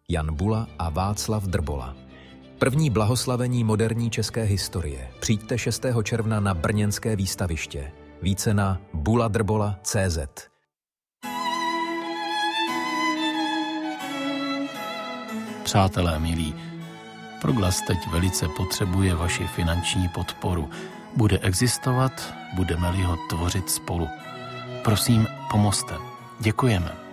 Jan Bula a Václav Drbola. První blahoslavení moderní české historie. Přijďte 6. června na brněnské výstaviště. Více na buladrbola.cz. Přátelé milí, Proglas teď velice potřebuje vaši finanční podporu. Bude existovat, budeme-li ho tvořit spolu. Prosím, pomozte. Děkujeme.